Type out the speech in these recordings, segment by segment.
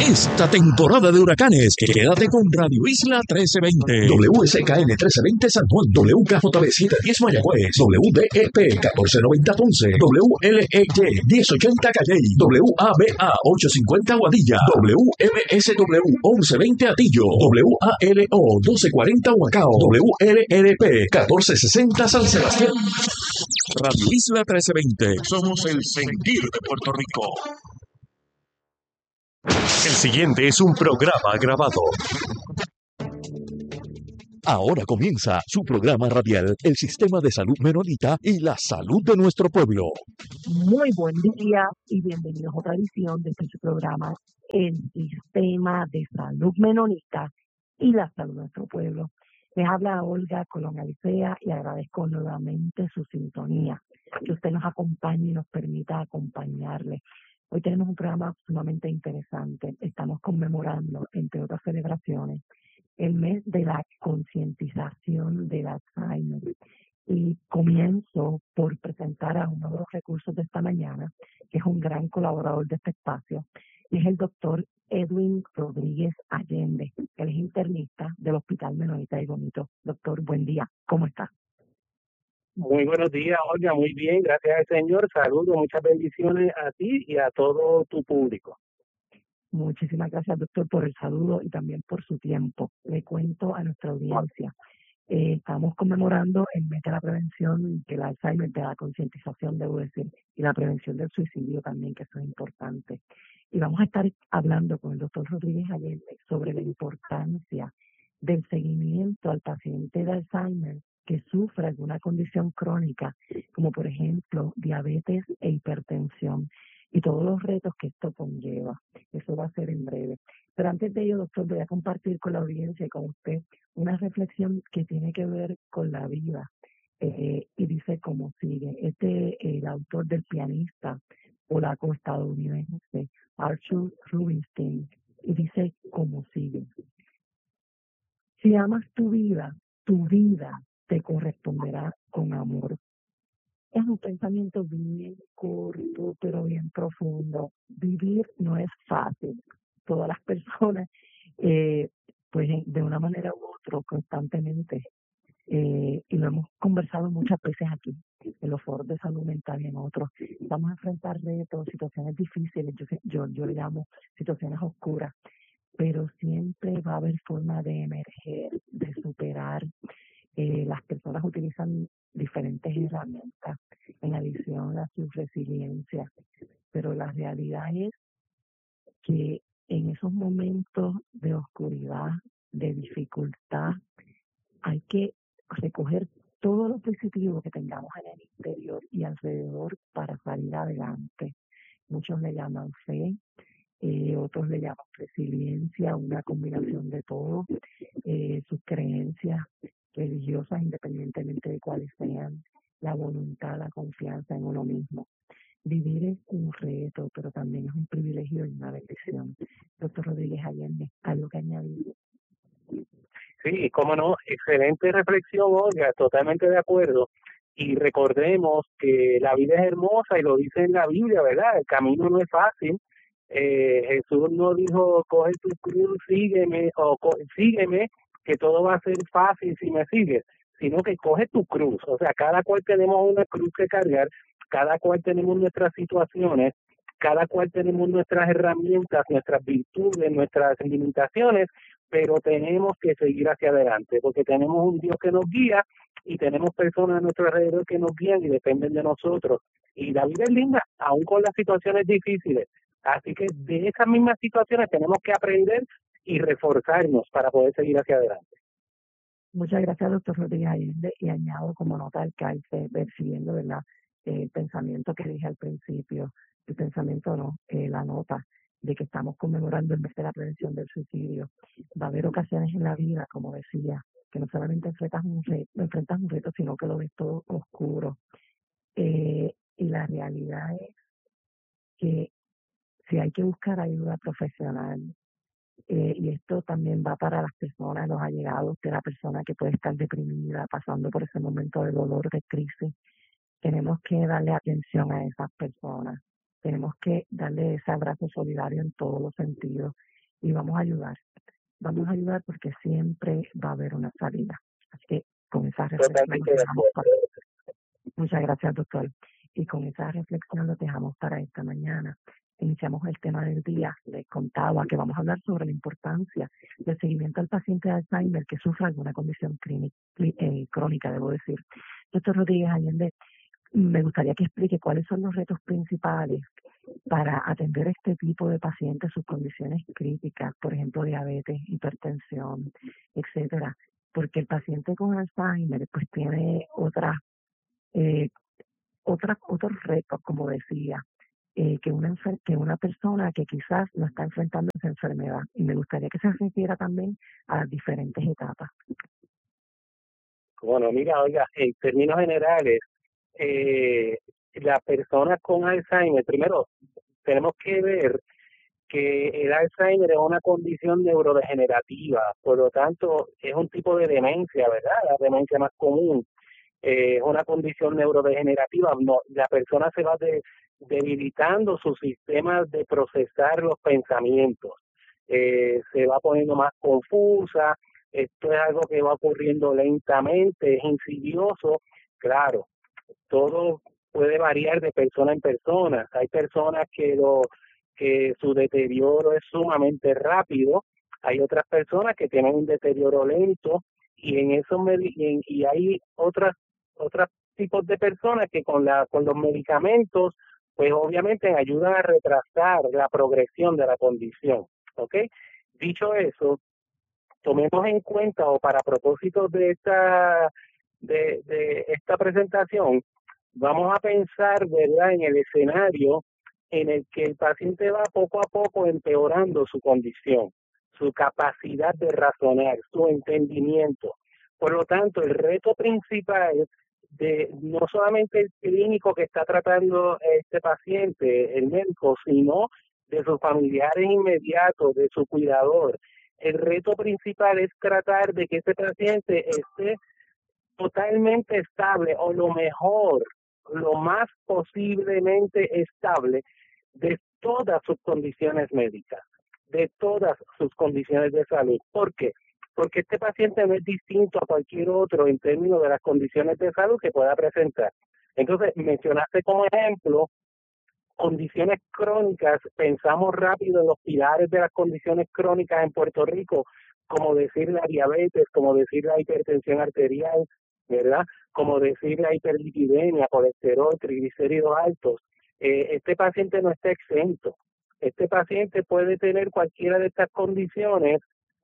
Esta temporada de huracanes, quédate con Radio Isla 1320, WSKN 1320 San Juan, WKJB 710 Mayagüez, WDEP 1490 Ponce, WLEY 1080 Calley, WABA 850 Guadilla, WMSW 1120 Atillo, WALO 1240 Huacao, WLRP 1460 San Sebastián. Radio Isla 1320, somos el sentir de Puerto Rico. El siguiente es un programa grabado. Ahora comienza su programa radial, El Sistema de Salud Menonita y la Salud de Nuestro Pueblo. Muy buen día y bienvenidos a otra edición de este programa, El Sistema de Salud Menonita y la Salud de Nuestro Pueblo. Les habla Olga Colón Alicea y agradezco nuevamente su sintonía, que usted nos acompañe y nos permita acompañarle. Hoy tenemos un programa sumamente interesante. Estamos conmemorando, entre otras celebraciones, el mes de la concientización del Alzheimer. Y comienzo por presentar a uno de los recursos de esta mañana, que es un gran colaborador de este espacio, y es el doctor Edwin Rodríguez Allende. Él es internista del Hospital Menonita y Bonito. Doctor, buen día. ¿Cómo está? Muy buenos días, Olga, muy bien, gracias al Señor, saludos, muchas bendiciones a ti y a todo tu público. Muchísimas gracias, doctor, por el saludo y también por su tiempo. Le cuento a nuestra audiencia, estamos conmemorando el mes de la prevención del Alzheimer, de la concientización, debo decir, y la prevención del suicidio también, que eso es importante. Y vamos a estar hablando con el doctor Rodríguez Allende sobre la importancia del seguimiento al paciente de Alzheimer que sufre alguna condición crónica, como por ejemplo diabetes e hipertensión, y todos los retos que esto conlleva. Eso va a ser en breve. Pero antes de ello, doctor, voy a compartir con la audiencia y con usted una reflexión que tiene que ver con la vida, y dice como sigue. El autor del pianista polaco-estadounidense Arthur Rubinstein, y dice como sigue: si amas tu vida te corresponderá con amor. Es un pensamiento bien corto, pero bien profundo. Vivir no es fácil. Todas las personas, pues de una manera u otra, constantemente, y lo hemos conversado muchas veces aquí, en los foros de salud mental y en otros, vamos a enfrentar retos, situaciones difíciles, yo le llamo situaciones oscuras, pero siempre va a haber forma de emerger, de superar. Las personas utilizan diferentes herramientas en adición a su resiliencia, pero la realidad es que en esos momentos de oscuridad, de dificultad, hay que recoger todo lo positivo que tengamos en el interior y alrededor para salir adelante. Muchos le llaman fe, otros le llaman resiliencia, una combinación de todo, sus creencias religiosas, independientemente de cuáles sean, la voluntad, la confianza en uno mismo. Vivir es un reto, pero también es un privilegio y una bendición. Doctor Rodríguez Allende, ¿algo que añadir? Sí, cómo no, excelente reflexión, Olga, totalmente de acuerdo. Y recordemos que la vida es hermosa y lo dice en la Biblia, ¿verdad? El camino no es fácil. Jesús no dijo, coge tu cruz, sígueme, o sígueme, que todo va a ser fácil si me sigues, sino que coge tu cruz. O sea, cada cual tenemos una cruz que cargar, cada cual tenemos nuestras situaciones, cada cual tenemos nuestras herramientas, nuestras virtudes, nuestras limitaciones, pero tenemos que seguir hacia adelante, porque tenemos un Dios que nos guía y tenemos personas a nuestro alrededor que nos guían y dependen de nosotros. Y la vida es linda, aún con las situaciones difíciles. Así que de esas mismas situaciones tenemos que aprender y reforzarnos para poder seguir hacia adelante. Muchas gracias, doctor Rodríguez Allende, y añado como nota al calce, siguiendo, ¿verdad?, el pensamiento que dije al principio, el pensamiento no, la nota de que estamos conmemorando el mes de la prevención del suicidio. Va a haber ocasiones en la vida, como decía, que no solamente enfrentas un reto, sino que lo ves todo oscuro. Y la realidad es que si hay que buscar ayuda profesional, y esto también va para las personas, los allegados de la persona que puede estar deprimida, pasando por ese momento de dolor, de crisis, tenemos que darle atención a esas personas. tenemos que darle ese abrazo solidario en todos los sentidos y vamos a ayudar. Vamos a ayudar porque siempre va a haber una salida. Así que con esa reflexión nos dejamos para... Muchas gracias, doctor. Y con esa reflexión lo dejamos para esta mañana. Iniciamos el tema del día. Les contaba que vamos a hablar sobre la importancia del seguimiento al paciente de Alzheimer que sufre alguna condición crónica, debo decir. Doctor Rodríguez Allende, me gustaría que explique cuáles son los retos principales para atender este tipo de pacientes, sus condiciones críticas, por ejemplo, diabetes, hipertensión, etcétera. Porque el paciente con Alzheimer pues tiene otros retos, como decía, que una persona que quizás no está enfrentando esa enfermedad. Y me gustaría que se refiera también a las diferentes etapas. Bueno, mira, oiga, en términos generales, la persona con Alzheimer, primero tenemos que ver que el Alzheimer es una condición neurodegenerativa, por lo tanto es un tipo de demencia, ¿verdad? La demencia más común. Es una condición neurodegenerativa, no, la persona se va debilitando su sistema de procesar los pensamientos, se va poniendo más confusa, esto es algo que va ocurriendo lentamente, es insidioso, claro, todo puede variar de persona en persona, hay personas que su deterioro es sumamente rápido, hay otras personas que tienen un deterioro lento, y en eso y hay otros tipos de personas que con los medicamentos pues obviamente ayudan a retrasar la progresión de la condición, ¿ok? Dicho eso, tomemos en cuenta, o para propósitos de esta presentación, vamos a pensar, ¿verdad?, en el escenario en el que el paciente va poco a poco empeorando su condición, su capacidad de razonar, su entendimiento. Por lo tanto, el reto principal de no solamente el clínico que está tratando este paciente, el médico, sino de sus familiares inmediatos, de su cuidador. El reto principal es tratar de que este paciente esté totalmente estable, o lo mejor, lo más posiblemente estable de todas sus condiciones médicas, de todas sus condiciones de salud. ¿Por qué? Porque este paciente no es distinto a cualquier otro en términos de las condiciones de salud que pueda presentar. Entonces, mencionaste como ejemplo condiciones crónicas, pensamos rápido en los pilares de las condiciones crónicas en Puerto Rico, como decir la diabetes, como decir la hipertensión arterial, ¿verdad? Como decir la hiperlipidemia, colesterol, triglicéridos altos. Este paciente no está exento. Este paciente puede tener cualquiera de estas condiciones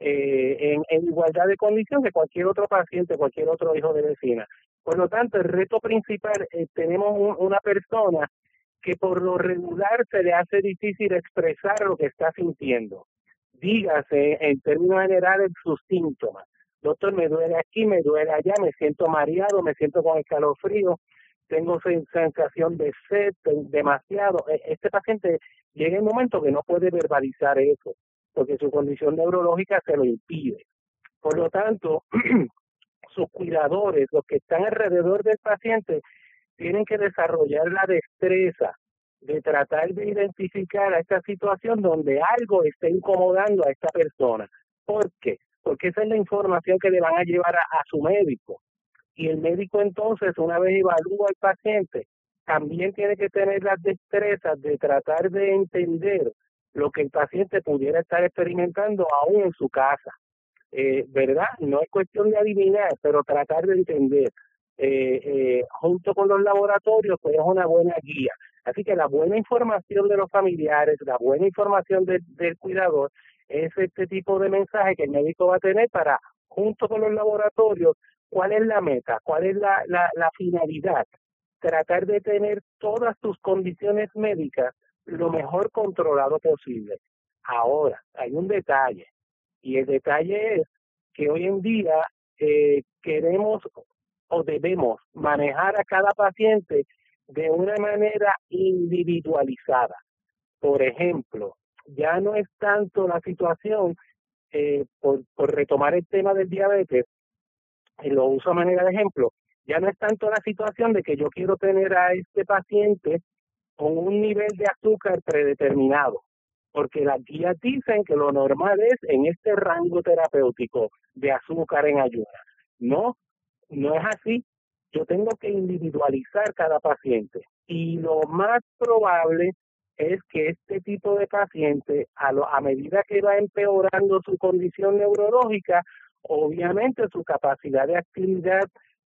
en igualdad de condición que cualquier otro paciente, cualquier otro hijo de vecina. Por lo tanto, el reto principal, tenemos una persona que por lo regular se le hace difícil expresar lo que está sintiendo. Dígase, en términos generales, sus síntomas. Doctor, me duele aquí, me duele allá, me siento mareado, me siento con escalofrío, tengo sensación de sed, demasiado. Este paciente llega en un momento que no puede verbalizar eso, porque su condición neurológica se lo impide. Por lo tanto, sus cuidadores, los que están alrededor del paciente, tienen que desarrollar la destreza de tratar de identificar a esta situación donde algo está incomodando a esta persona. ¿Por qué? Porque esa es la información que le van a llevar a su médico. Y el médico entonces, una vez evalúa al paciente, también tiene que tener las destrezas de tratar de entender lo que el paciente pudiera estar experimentando aún en su casa. ¿Verdad? No es cuestión de adivinar, pero tratar de entender. Junto con los laboratorios, pues es una buena guía. Así que la buena información de los familiares, la buena información del cuidador, es este tipo de mensaje que el médico va a tener para, junto con los laboratorios, ¿cuál es la meta? ¿Cuál es la finalidad? Tratar de tener todas tus condiciones médicas lo mejor controlado posible. Ahora, hay un detalle, y el detalle es que hoy en día queremos o debemos manejar a cada paciente de una manera individualizada. Por ejemplo, ya no es tanto la situación, por retomar el tema del diabetes, y lo uso a manera de ejemplo, ya no es tanto la situación de que yo quiero tener a este paciente con un nivel de azúcar predeterminado, porque las guías dicen que lo normal es en este rango terapéutico de azúcar en ayunas. No, no es así. Yo tengo que individualizar cada paciente y lo más probable es que este tipo de paciente, a medida que va empeorando su condición neurológica, obviamente su capacidad de actividad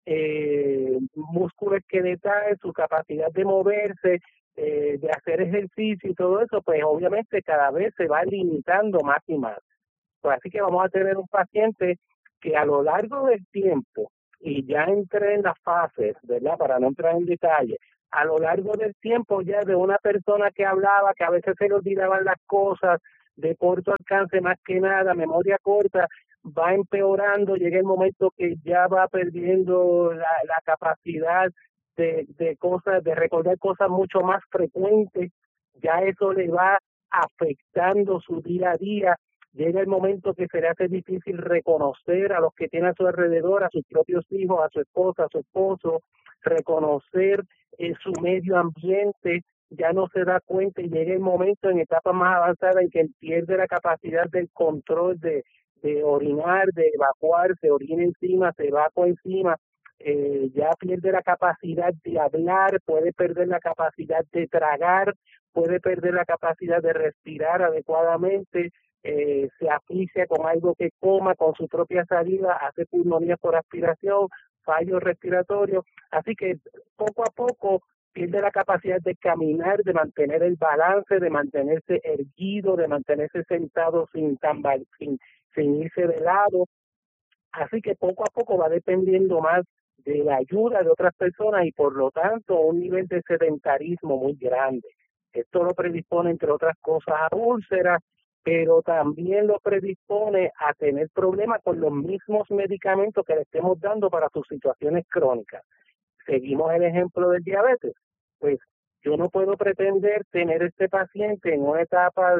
musculoesqueletal, su capacidad de moverse, de hacer ejercicio y todo eso, pues obviamente cada vez se va limitando más y más. Pues así que vamos a tener un paciente que a lo largo del tiempo, y ya entré en las fases, ¿verdad? Para no entrar en detalle, a lo largo del tiempo ya de una persona que hablaba, que a veces se le olvidaban las cosas, de corto alcance más que nada, memoria corta, va empeorando, llega el momento que ya va perdiendo la capacidad de cosas, de recordar cosas mucho más frecuentes, ya eso le va afectando su día a día. Llega el momento que se le hace difícil reconocer a los que tiene a su alrededor, a sus propios hijos, a su esposa, a su esposo, reconocer su medio ambiente, ya no se da cuenta y llega el momento en etapa más avanzada en que él pierde la capacidad del control de orinar, de evacuar, se orina encima, se evacua encima, ya pierde la capacidad de hablar, puede perder la capacidad de tragar, puede perder la capacidad de respirar adecuadamente, se asfixia con algo que coma, con su propia saliva, hace pulmonía por aspiración, fallo respiratorio, así que poco a poco pierde la capacidad de caminar, de mantener el balance, de mantenerse erguido, de mantenerse sentado sin irse de lado, así que poco a poco va dependiendo más de la ayuda de otras personas y por lo tanto un nivel de sedentarismo muy grande. Esto lo predispone, entre otras cosas, a úlceras, pero también lo predispone a tener problemas con los mismos medicamentos que le estemos dando para sus situaciones crónicas. Seguimos el ejemplo del diabetes. Pues yo no puedo pretender tener este paciente en una etapa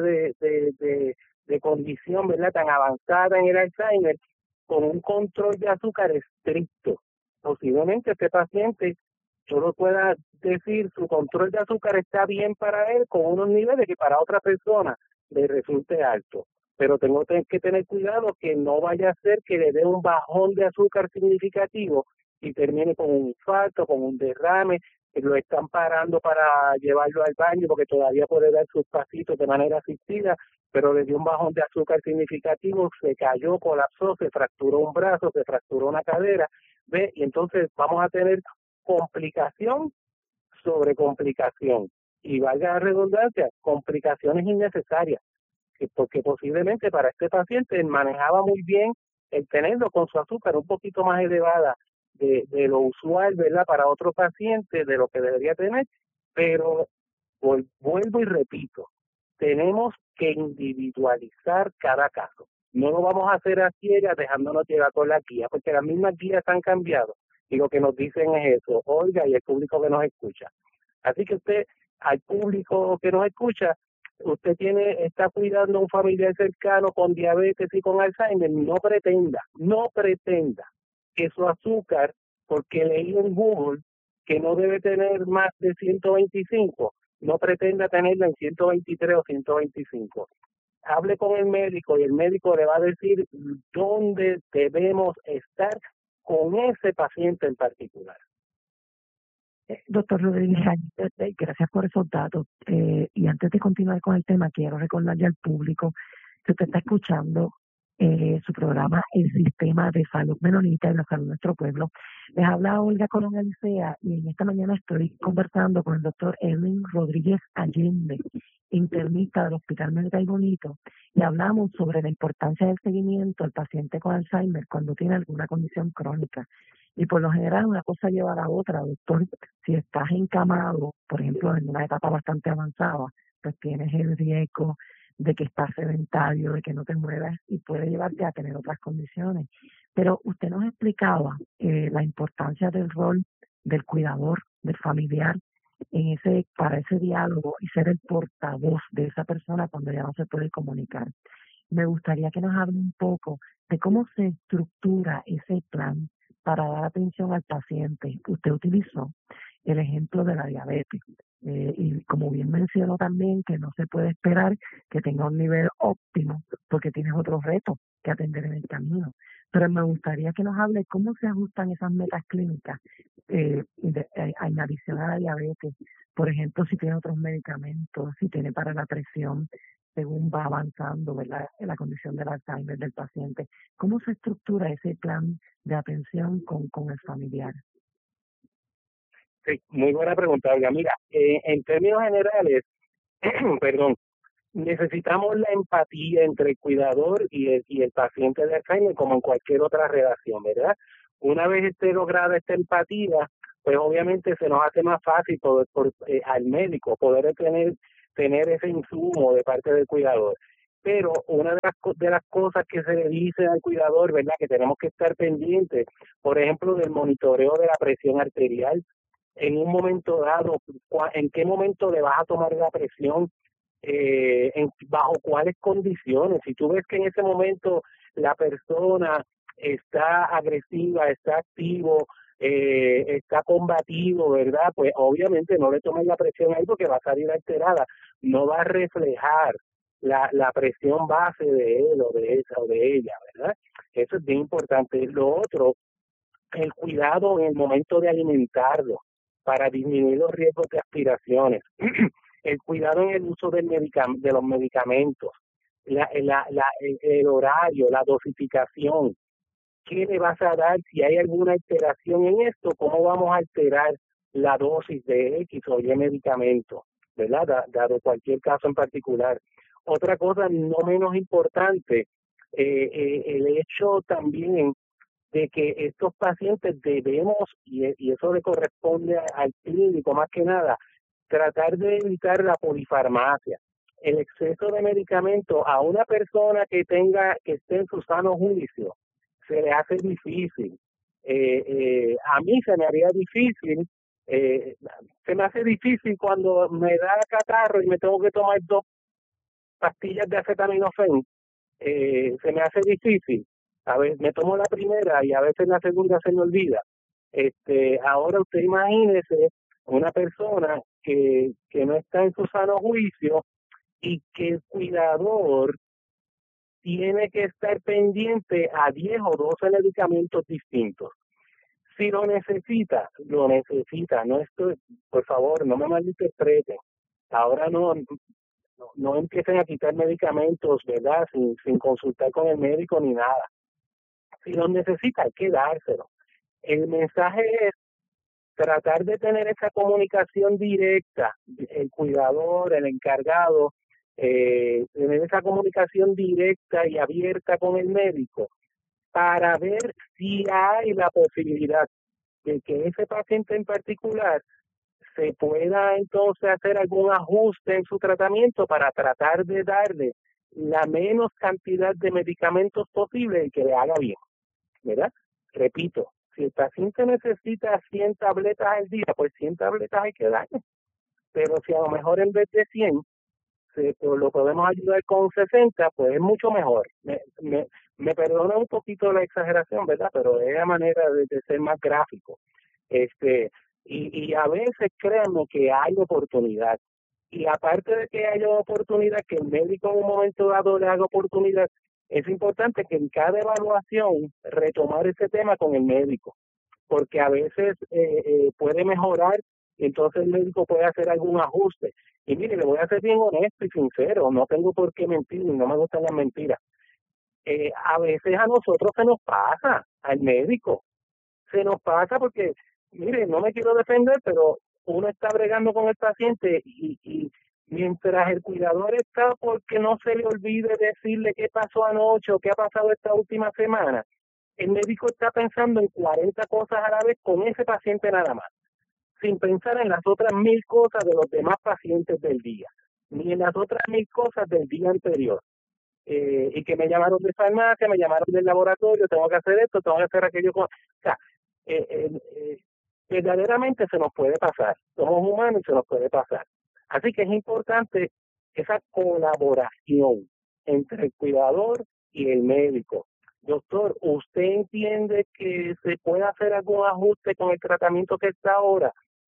de condición, ¿verdad?, tan avanzada en el Alzheimer, con un control de azúcar estricto. Posiblemente este paciente, yo lo pueda decir, su control de azúcar está bien para él con unos niveles que para otra persona le resulte alto. Pero tengo que tener cuidado que no vaya a ser que le dé un bajón de azúcar significativo y termine con un infarto, con un derrame, que lo están parando para llevarlo al baño porque todavía puede dar sus pasitos de manera asistida, pero le dio un bajón de azúcar significativo, se cayó, colapsó, se fracturó un brazo, se fracturó una cadera, ¿ve? Y entonces vamos a tener complicación sobre complicación. Y valga la redundancia, complicaciones innecesarias, porque posiblemente para este paciente manejaba muy bien el tenerlo con su azúcar un poquito más elevada de lo usual, ¿verdad? Para otro paciente, de lo que debería tener, pero vuelvo y repito, tenemos que individualizar cada caso. No lo vamos a hacer a ciegas dejándonos llevar con la guía, porque las mismas guías han cambiado y lo que nos dicen es eso, oiga, y el público que nos escucha. Así que usted, al público que nos escucha, usted está cuidando a un familiar cercano con diabetes y con Alzheimer, no pretenda que su azúcar, porque leí en Google que no debe tener más de 125, no pretenda tenerla en 123 o 125. Hable con el médico y el médico le va a decir dónde debemos estar con ese paciente en particular. Doctor Rodríguez, gracias por esos datos. Y antes de continuar con el tema, quiero recordarle al público que usted está escuchando su programa El Sistema de Salud Menonita y la Salud de Nuestro Pueblo. Les habla Olga Colón Alicea y en esta mañana estoy conversando con el doctor Edwin Rodríguez Allende, internista del Hospital Médica y Bonito, y hablamos sobre la importancia del seguimiento al paciente con Alzheimer cuando tiene alguna condición crónica. Y por lo general una cosa lleva a la otra, doctor. Si estás encamado, por ejemplo, en una etapa bastante avanzada, pues tienes el riesgo de que estás sedentario, de que no te muevas y puede llevarte a tener otras condiciones. Pero usted nos explicaba la importancia del rol del cuidador, del familiar, para ese diálogo y ser el portavoz de esa persona cuando ya no se puede comunicar. Me gustaría que nos hable un poco de cómo se estructura ese plan para dar atención al paciente que usted utilizó el ejemplo de la diabetes. Y como bien mencionó también, que no se puede esperar que tenga un nivel óptimo porque tienes otros retos que atender en el camino. Pero me gustaría que nos hable cómo se ajustan esas metas clínicas en adición a la diabetes. Por ejemplo, si tiene otros medicamentos, si tiene para la presión, según va avanzando, ¿verdad?, en la condición del Alzheimer del paciente. ¿Cómo se estructura ese plan de atención con el familiar? Sí, muy buena pregunta, Olga. Mira, en términos generales, perdón, necesitamos la empatía entre el cuidador y el paciente de Alzheimer, como en cualquier otra relación, ¿verdad? Una vez esté lograda esta empatía, pues obviamente se nos hace más fácil al médico poder tener ese insumo de parte del cuidador. Pero una de las cosas que se le dice al cuidador, ¿verdad?, que tenemos que estar pendientes, por ejemplo, del monitoreo de la presión arterial. En un momento dado, ¿en qué momento le vas a tomar la presión? Bajo cuáles condiciones. Si tú ves que en ese momento la persona está agresiva, está activo, está combativo, ¿verdad? Pues obviamente no le tomes la presión ahí porque va a salir alterada, no va a reflejar la presión base de él o de esa o de ella, ¿verdad? Eso es bien importante. Lo otro, el cuidado en el momento de alimentarlo para disminuir los riesgos de aspiraciones. El cuidado en el uso de los medicamentos, el horario, la dosificación. ¿Qué le vas a dar? Si hay alguna alteración en esto, ¿cómo vamos a alterar la dosis de X o Y medicamento? ¿Verdad? Dado cualquier caso en particular. Otra cosa no menos importante, el hecho también de que estos pacientes debemos, y eso le corresponde al clínico más que nada, tratar de evitar la polifarmacia. El exceso de medicamentos a una persona que esté en su sano juicio, se le hace difícil. A mí se me haría difícil, se me hace difícil cuando me da catarro y me tengo que tomar 2 pastillas de acetaminofén, se me hace difícil. A ver, me tomo la primera y a veces la segunda se me olvida. Ahora usted imagínese una persona que no está en su sano juicio y que el cuidador tiene que estar pendiente a 10 o 12 medicamentos distintos. Si lo necesita, lo necesita. No estoy, por favor, no me malinterpreten. Ahora no empiecen a quitar medicamentos, ¿verdad?, sin consultar con el médico ni nada. Si los necesita, hay que dárselo. El mensaje es tratar de tener esa comunicación directa, el cuidador, el encargado, tener esa comunicación directa y abierta con el médico para ver si hay la posibilidad de que ese paciente en particular se pueda entonces hacer algún ajuste en su tratamiento para tratar de darle la menos cantidad de medicamentos posible y que le haga bien, ¿verdad? Repito, si el paciente necesita 100 tabletas al día, pues 100 tabletas hay que darle. Pero si a lo mejor en vez de 100 pues lo podemos ayudar con 60, pues es mucho mejor. Me perdona un poquito la exageración, ¿verdad? Pero es la manera de ser más gráfico. Y a veces créanme que hay oportunidad. Y aparte de que haya oportunidad, que el médico en un momento dado le haga oportunidad, es importante que en cada evaluación retomar ese tema con el médico, porque a veces puede mejorar y entonces el médico puede hacer algún ajuste. Y mire, le voy a ser bien honesto y sincero, no tengo por qué mentir y no me gustan las mentiras. A veces a nosotros se nos pasa, al médico, se nos pasa porque, mire, no me quiero defender, pero uno está bregando con el paciente y mientras el cuidador está porque no se le olvide decirle qué pasó anoche o qué ha pasado esta última semana, el médico está pensando en 40 cosas a la vez con ese paciente nada más, sin pensar en las otras 1000 cosas de los demás pacientes del día, ni en las otras 1000 cosas del día anterior. Y que me llamaron de farmacia, me llamaron del laboratorio, tengo que hacer esto, tengo que hacer aquello. O sea, verdaderamente se nos puede pasar. Somos humanos y se nos puede pasar. Así que es importante esa colaboración entre el cuidador y el médico. Doctor, ¿usted entiende que se puede hacer algún ajuste con el tratamiento que está ahora?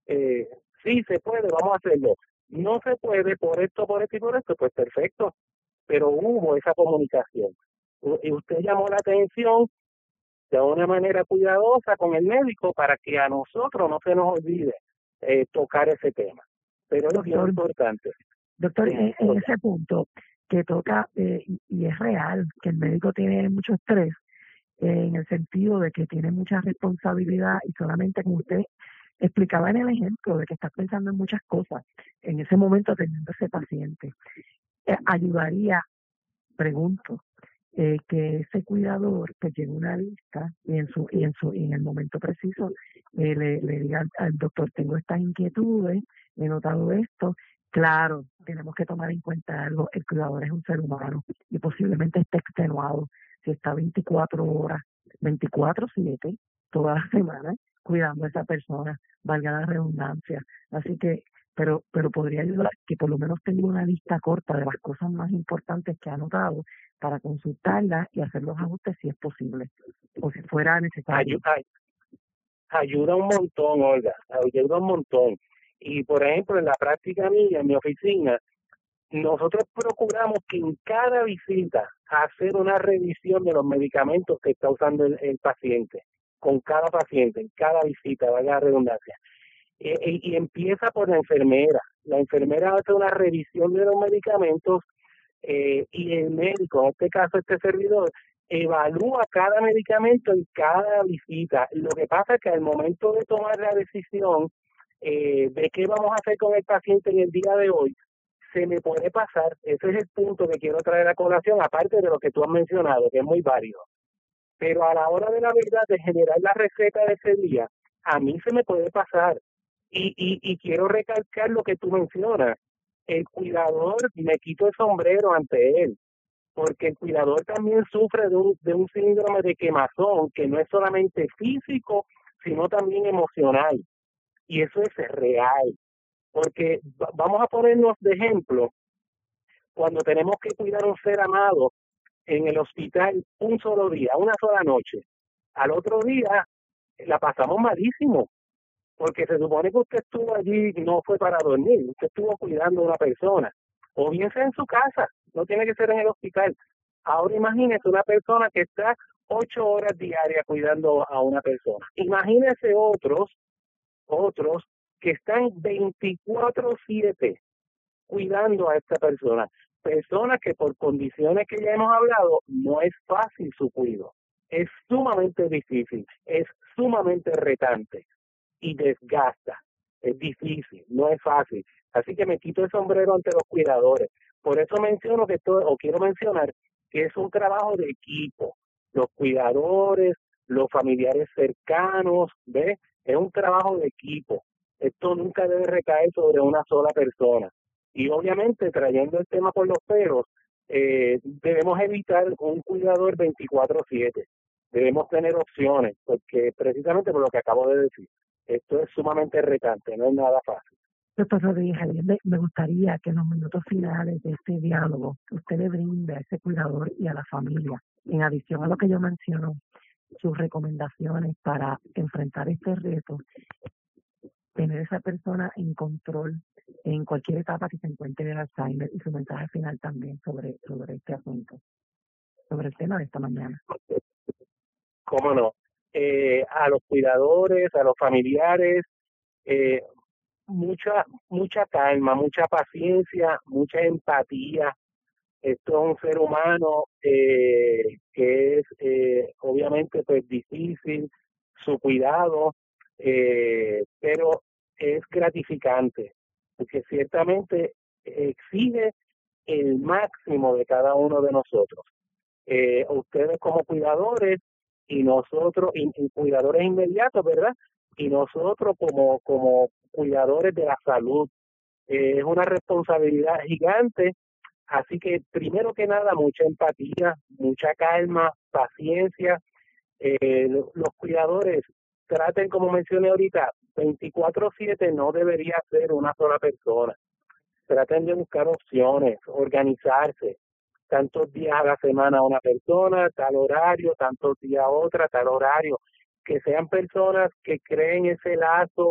eh, sí se puede, vamos a hacerlo. No se puede por esto, por esto y por esto, pues perfecto, pero hubo esa comunicación. Y usted llamó la atención de una manera cuidadosa con el médico para que a nosotros no se nos olvide tocar ese tema. Pero es bien Doctor, importante. doctor, Sí, en ese punto que toca, y es real, que el médico tiene mucho estrés, en el sentido de que tiene mucha responsabilidad y solamente como usted explicaba en el ejemplo de que está pensando en muchas cosas en ese momento atendiendo a ese paciente, ayudaría, pregunto, que ese cuidador pues lleve una lista y en el momento preciso le diga al doctor, tengo estas inquietudes, he notado esto. Claro, tenemos que tomar en cuenta algo, el cuidador es un ser humano y posiblemente esté extenuado si está 24 horas, 24/7, toda la semana, cuidando a esa persona, valga la redundancia. Así que, pero podría ayudar que por lo menos tenga una lista corta de las cosas más importantes que ha notado para consultarla y hacer los ajustes si es posible o si fuera necesario. Ayuda un montón, Olga, ayuda un montón. Y por ejemplo, en la práctica mía, en mi oficina, nosotros procuramos que en cada visita hacer una revisión de los medicamentos que está usando el paciente, con cada paciente, en cada visita, valga la redundancia. Y empieza por la enfermera. La enfermera hace una revisión de los medicamentos y el médico, en este caso este servidor, evalúa cada medicamento en cada visita. Lo que pasa es que al momento de tomar la decisión de qué vamos a hacer con el paciente en el día de hoy, se me puede pasar. Ese es el punto que quiero traer a colación, aparte de lo que tú has mencionado, que es muy válido. Pero a la hora de la verdad, de generar la receta de ese día, a mí se me puede pasar. Y quiero recalcar lo que tú mencionas. El cuidador, me quito el sombrero ante él, porque el cuidador también sufre de un síndrome de quemazón, que no es solamente físico, sino también emocional. Y eso es real, porque vamos a ponernos de ejemplo, cuando tenemos que cuidar a un ser amado en el hospital un solo día, una sola noche, al otro día la pasamos malísimo, porque se supone que usted estuvo allí, no fue para dormir, usted estuvo cuidando a una persona, o bien sea en su casa, no tiene que ser en el hospital. Ahora imagínese una persona que está 8 horas diarias cuidando a una persona. Imagínese otros que están 24/7 cuidando a esta persona. Personas que por condiciones que ya hemos hablado, no es fácil su cuidado. Es sumamente difícil, es sumamente retante y desgasta. Es difícil, no es fácil. Así que me quito el sombrero ante los cuidadores. Por eso menciono que esto, o quiero mencionar, que es un trabajo de equipo. Los cuidadores, los familiares cercanos, ¿ves? Es un trabajo de equipo. Esto nunca debe recaer sobre una sola persona. Y obviamente, trayendo el tema por los pelos, debemos evitar un cuidador 24/7. Debemos tener opciones, porque precisamente por lo que acabo de decir, esto es sumamente retante, no es nada fácil. Doctor Rodríguez, me gustaría que en los minutos finales de este diálogo usted le brinde a ese cuidador y a la familia, en adición a lo que yo menciono, sus recomendaciones para enfrentar este reto, tener esa persona en control en cualquier etapa que se encuentre en el Alzheimer y su mensaje final también sobre este asunto, sobre el tema de esta mañana. ¿Cómo no? A los cuidadores, a los familiares, eh, mucha calma, mucha paciencia, mucha empatía. Esto es un ser humano que es obviamente pues difícil, su cuidado, pero es gratificante, porque ciertamente exige el máximo de cada uno de nosotros. Ustedes como cuidadores y nosotros, y cuidadores inmediatos, ¿verdad? Y nosotros como cuidadores de la salud. Es una responsabilidad gigante. Así que, primero que nada, mucha empatía, mucha calma, paciencia. Los cuidadores traten, como mencioné ahorita, 24/7 no debería ser una sola persona. Traten de buscar opciones, organizarse. Tantos días a la semana una persona, tal horario, tantos días otra, tal horario. Que sean personas que creen ese lazo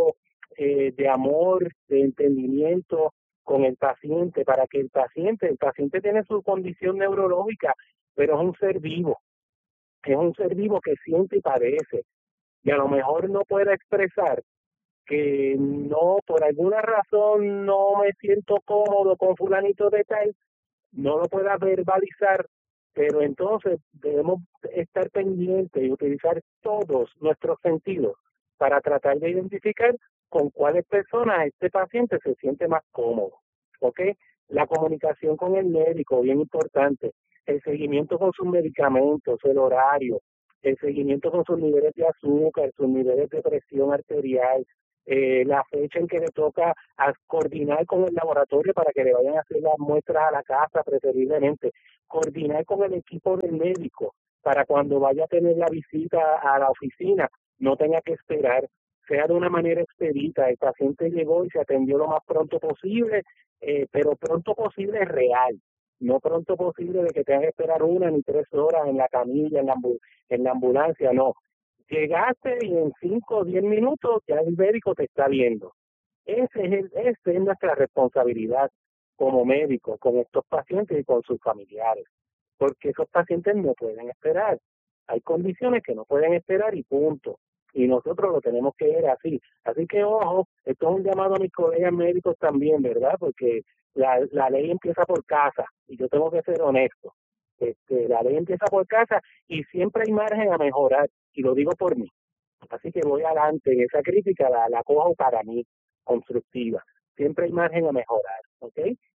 de amor, de entendimiento con el paciente, para que el paciente tiene su condición neurológica, pero es un ser vivo que siente y padece, y a lo mejor no puede expresar que no, por alguna razón no me siento cómodo con fulanito de tal, no lo pueda verbalizar, pero entonces debemos estar pendientes y utilizar todos nuestros sentidos para tratar de identificar con cuáles personas este paciente se siente más cómodo, ¿ok? La comunicación con el médico, bien importante, el seguimiento con sus medicamentos, el horario, el seguimiento con sus niveles de azúcar, sus niveles de presión arterial, la fecha en que le toca a coordinar con el laboratorio para que le vayan a hacer las muestras a la casa preferiblemente, coordinar con el equipo del médico para cuando vaya a tener la visita a la oficina no tenga que esperar, sea de una manera expedita, el paciente llegó y se atendió lo más pronto posible, pero pronto posible es real, no pronto posible de que tenga que esperar 1 ni 3 horas en la camilla, en la ambulancia, no. Llegaste y en 5 o 10 minutos ya el médico te está viendo. Esa es nuestra responsabilidad como médicos con estos pacientes y con sus familiares, porque esos pacientes no pueden esperar. Hay condiciones que no pueden esperar y punto. Y nosotros lo tenemos que ver así. Así que, ojo, esto es un llamado a mis colegas médicos también, ¿verdad? Porque la ley empieza por casa y yo tengo que ser honesto. La ley empieza por casa y siempre hay margen a mejorar, y lo digo por mí. Así que voy adelante en esa crítica, la cojo para mí, constructiva. Siempre hay margen a mejorar, ¿ok?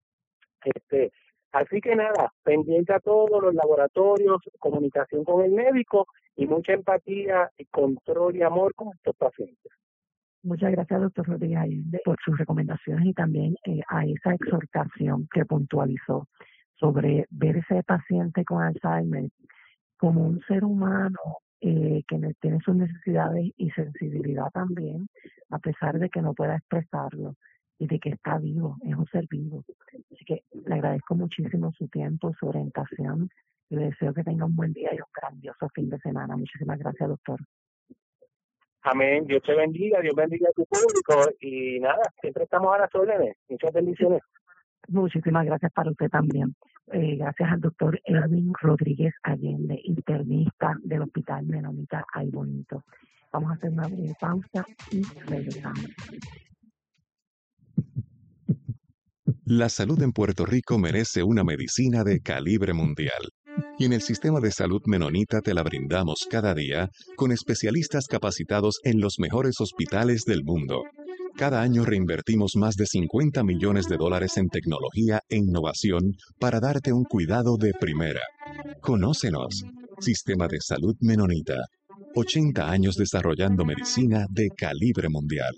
Así que nada, pendiente a todos los laboratorios, comunicación con el médico y mucha empatía, y control y amor con estos pacientes. Muchas gracias, doctor Rodríguez Allende, por sus recomendaciones y también a esa exhortación que puntualizó sobre ver ese paciente con Alzheimer como un ser humano que tiene sus necesidades y sensibilidad también, a pesar de que no pueda expresarlo y de que está vivo, es un ser vivo. Así que le agradezco muchísimo su tiempo, su orientación y le deseo que tenga un buen día y un grandioso fin de semana. Muchísimas gracias, doctor. Amén. Dios te bendiga, Dios bendiga a tu público y nada, siempre estamos a las órdenes. Muchas bendiciones. Muchísimas gracias para usted también. Gracias al doctor Erwin Rodríguez Allende, internista del Hospital Menonita Ay Bonito. Vamos a hacer una breve pausa y regresamos. La salud en Puerto Rico merece una medicina de calibre mundial. Y en el sistema de salud menonita te la brindamos cada día con especialistas capacitados en los mejores hospitales del mundo. Cada año reinvertimos más de $50 millones en tecnología e innovación para darte un cuidado de primera. Conócenos. Sistema de Salud Menonita. 80 años desarrollando medicina de calibre mundial.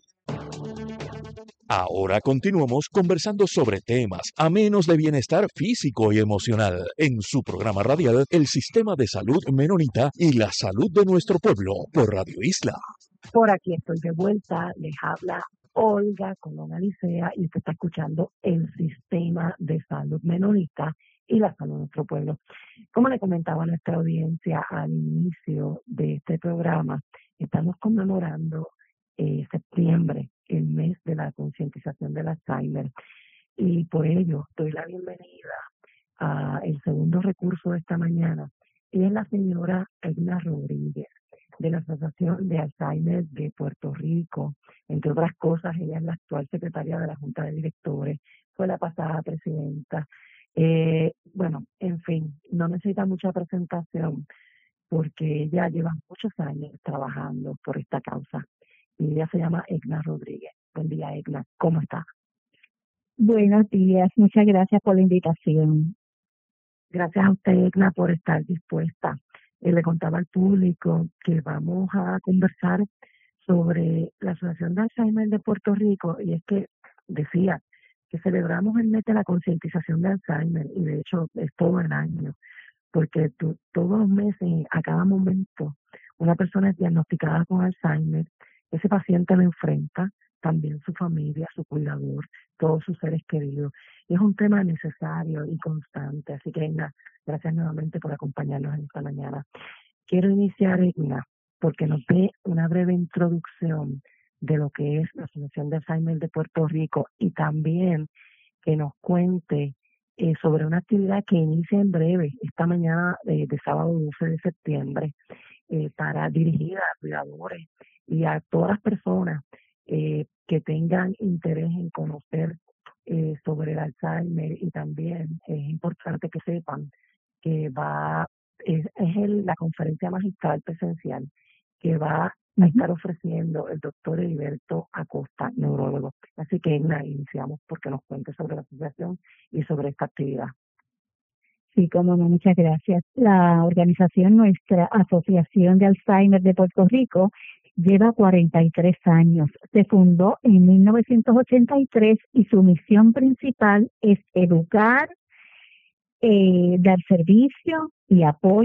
Ahora continuamos conversando sobre temas amenos de bienestar físico y emocional en su programa radial El Sistema de Salud Menonita y la Salud de Nuestro Pueblo por Radio Isla. Por aquí estoy de vuelta, les habla Olga Colón Alicea y usted está escuchando El Sistema de Salud Menonita y la Salud de Nuestro Pueblo. Como le comentaba a nuestra audiencia al inicio de este programa, estamos conmemorando septiembre, el mes de la concientización del Alzheimer, y por ello doy la bienvenida a el segundo recurso de esta mañana, y es la señora Edna Rodríguez, de la Asociación de Alzheimer de Puerto Rico. Entre otras cosas, ella es la actual secretaria de la Junta de Directores, fue la pasada presidenta. Bueno, en fin, no necesita mucha presentación porque ella lleva muchos años trabajando por esta causa. Y ella se llama Edna Rodríguez. Buen día, Edna. ¿Cómo está? Buenos días. Muchas gracias por la invitación. Gracias a usted, Edna, por estar dispuesta. Le contaba al público que vamos a conversar sobre la Asociación de Alzheimer de Puerto Rico, y es que decía que celebramos el mes de la concientización de Alzheimer, y de hecho es todo el año, porque todos los meses, a cada momento, una persona es diagnosticada con Alzheimer. Ese paciente lo enfrenta, también su familia, su cuidador, todos sus seres queridos. Y es un tema necesario y constante. Así que, Edna, gracias nuevamente por acompañarnos en esta mañana. Quiero iniciar, Edna, porque nos dé una breve introducción de lo que es la Asociación de Alzheimer de Puerto Rico y también que nos cuente sobre una actividad que inicia en breve, esta mañana de sábado 12 de septiembre, para dirigir a cuidadores y a todas las personas que tengan interés en conocer sobre el Alzheimer, y también es importante que sepan que la conferencia magistral presencial que va a estar ofreciendo el doctor Heriberto Acosta, neurólogo. Así que iniciamos porque nos cuente sobre la asociación y sobre esta actividad. Sí, cómo no, muchas gracias. La organización, nuestra Asociación de Alzheimer de Puerto Rico, lleva 43 años. Se fundó en 1983 y su misión principal es educar, dar servicio y apoyo